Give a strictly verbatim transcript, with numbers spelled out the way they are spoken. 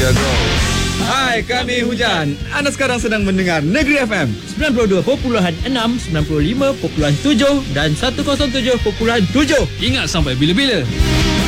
Here goes. Hai, kami Hujan. Anda sekarang sedang mendengar Negeri F M sembilan puluh dua perpuluhan enam, sembilan puluh lima perpuluhan tujuh dan seratus tujuh perpuluhan tujuh. Ingat sampai bila-bila.